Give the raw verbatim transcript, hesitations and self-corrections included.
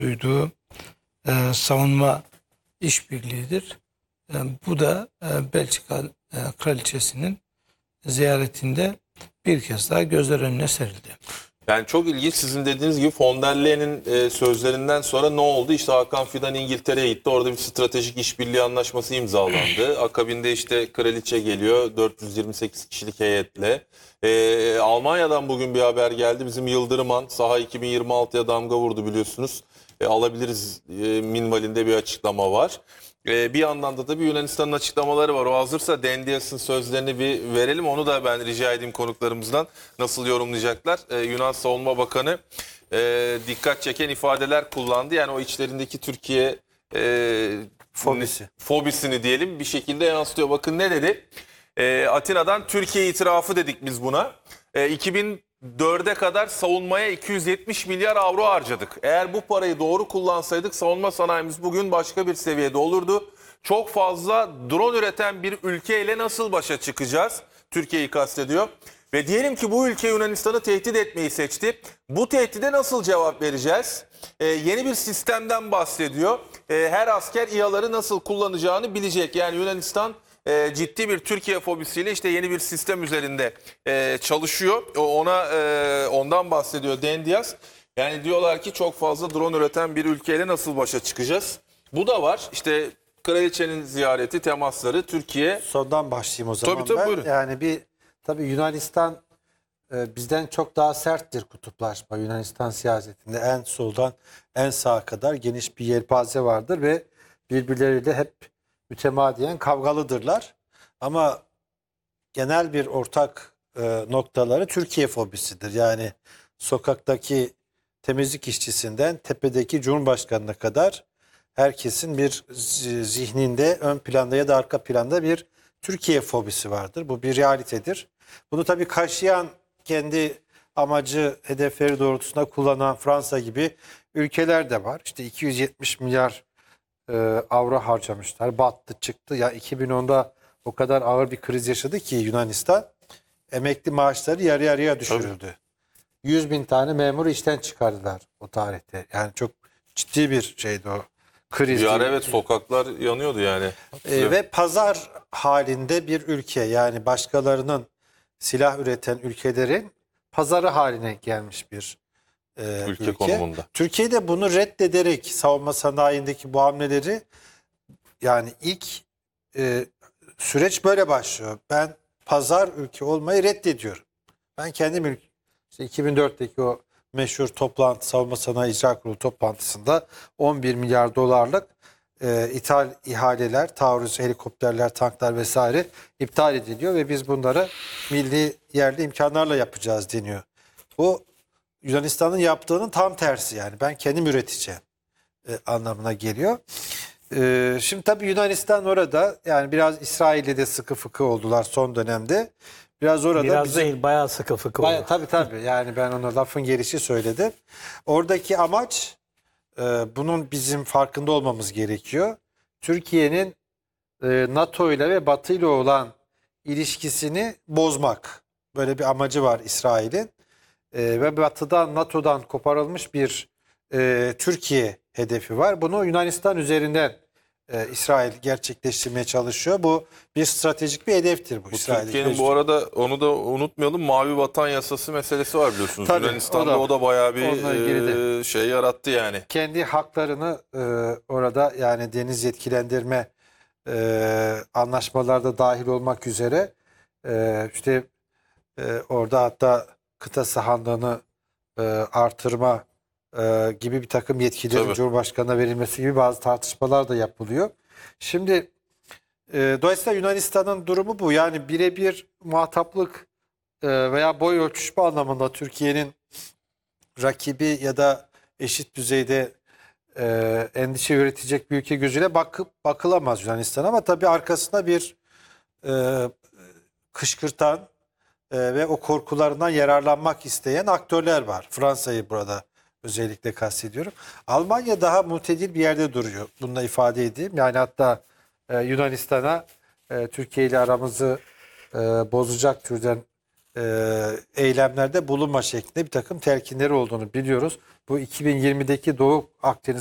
duyduğu e, savunma işbirliğidir. E, bu da e, Belçika e, Kraliçesi'nin ziyaretinde bir kez daha gözler önüne serildi. Yani çok ilginç, sizin dediğiniz gibi von der Leyen'in e, sözlerinden sonra ne oldu? İşte Hakan Fidan İngiltere'ye gitti. Orada bir stratejik işbirliği anlaşması imzalandı. Akabinde işte kraliçe geliyor dört yüz yirmi sekiz kişilik heyetle. E, Almanya'dan bugün bir haber geldi. Bizim Yıldırıman saha iki bin yirmi altıya damga vurdu biliyorsunuz. E, alabiliriz e, minvalinde bir açıklama var. Ee, bir yandan da tabii Yunanistan'ın açıklamaları var. O hazırsa Dendias'ın sözlerini bir verelim. Onu da ben rica edeyim konuklarımızdan nasıl yorumlayacaklar. Ee, Yunan Savunma Bakanı e, dikkat çeken ifadeler kullandı. Yani o içlerindeki Türkiye e, Fobisi. fobisini diyelim bir şekilde yansıtıyor. Bakın ne dedi? E, Atina'dan Türkiye itirafı dedik biz buna. E, iki bin dörde kadar savunmaya iki yüz yetmiş milyar avro harcadık. Eğer bu parayı doğru kullansaydık savunma sanayimiz bugün başka bir seviyede olurdu. Çok fazla drone üreten bir ülkeyle nasıl başa çıkacağız? Türkiye'yi kastediyor. Ve diyelim ki bu ülke Yunanistan'ı tehdit etmeyi seçti. Bu tehdide nasıl cevap vereceğiz? Ee, yeni bir sistemden bahsediyor. Ee, her asker İHA'ları nasıl kullanacağını bilecek. Yani Yunanistan e, ciddi bir Türkiye fobisiyle işte yeni bir sistem üzerinde e, çalışıyor. O- Ona e, ondan bahsediyor Dendias. Yani diyorlar ki çok fazla drone üreten bir ülkeyle nasıl başa çıkacağız? Bu da var. İşte kraliçenin ziyareti, temasları, Türkiye. Sondan başlayayım o zaman Tabii, tabii, ben. buyurun. Yani bir tabii Yunanistan e, bizden çok daha serttir kutuplaşma. Yunanistan siyasetinde en soldan en sağa kadar geniş bir yelpaze vardır ve birbirleriyle hep mütemadiyen kavgalıdırlar. Ama genel bir ortak e, noktaları Türkiye fobisidir. Yani sokaktaki temizlik işçisinden tepedeki Cumhurbaşkanı'na kadar herkesin bir zi- zihninde ön planda ya da arka planda bir Türkiye fobisi vardır. Bu bir realitedir. Bunu tabii kaşıyan, kendi amacı, hedefleri doğrultusunda kullanan Fransa gibi ülkeler de var. İşte iki yüz yetmiş milyar e, avro harcamışlar. Battı çıktı. Ya iki bin onda o kadar ağır bir kriz yaşadı ki Yunanistan, emekli maaşları yarı yarıya düşürüldü. yüz bin tane memuru işten çıkardılar o tarihte. Yani çok ciddi bir şeydi o kriz. Bir ara evet sokaklar yanıyordu yani. E, ve pazar halinde bir ülke, yani başkalarının silah üreten ülkelerin pazarı haline gelmiş bir e, Ülke ülke. konumunda. Türkiye de bunu reddederek savunma sanayindeki bu hamleleri, yani ilk e, süreç böyle başlıyor. Ben pazar ülke olmayı reddediyorum. Ben kendim ülke, işte iki bin dörtteki o meşhur toplantı, Savunma Sanayi İcra Kurulu toplantısında on bir milyar dolarlık e, ithal ihaleler, taarruz helikopterler, tanklar vesaire iptal ediliyor ve biz bunları milli yerli imkanlarla yapacağız deniyor. Bu Yunanistan'ın yaptığının tam tersi, yani ben kendim üreteceğim e, anlamına geliyor. E, şimdi tabii Yunanistan orada, yani biraz İsrail'le de sıkı fıkı oldular son dönemde. Biraz orada Biraz bizim, değil, bayağı sıkı fıkı Bayağı, oldu. tabii tabii, yani ben ona lafın gelişi söyledim. Oradaki amaç, e, bunun bizim farkında olmamız gerekiyor. Türkiye'nin e, NATO ile ve Batı ile olan ilişkisini bozmak. Böyle bir amacı var İsrail'in. E, ve Batı'dan, NATO'dan koparılmış bir e, Türkiye hedefi var. Bunu Yunanistan üzerinden e, İsrail gerçekleştirmeye çalışıyor. Bu bir stratejik bir hedeftir bu, Bu İsrail'in. Türkiye'nin bu arada onu da unutmayalım, mavi vatan yasası meselesi var biliyorsunuz. Tabii, Yunanistan'da o da- o da, bayağı onunla ilgili bir e, şey yarattı yani. Kendi haklarını e, orada, yani deniz yetkilendirme e, anlaşmalarda dahil olmak üzere e, işte e, orada hatta kıta sahanlığını e, artırma e, gibi bir takım yetkilerin Tabii. Cumhurbaşkanı'na verilmesi gibi bazı tartışmalar da yapılıyor. Şimdi e, dolayısıyla Yunanistan'ın durumu bu. Yani birebir muhataplık e, veya boy ölçüşme anlamında Türkiye'nin rakibi ya da eşit düzeyde e, endişe üretecek bir ülke gözüyle bakıp bakılamaz Yunanistan, ama tabii arkasında bir e, kışkırtan e, ve o korkularından yararlanmak isteyen aktörler var. Fransa'yı burada özellikle kastediyorum. Almanya daha mutedil bir yerde duruyor. Bunu da ifade edeyim. Yani hatta e, Yunanistan'a e, Türkiye ile aramızı e, bozacak türden e, eylemlerde bulunma şeklinde bir takım telkinleri olduğunu biliyoruz. Bu iki bin yirmideki Doğu Akdeniz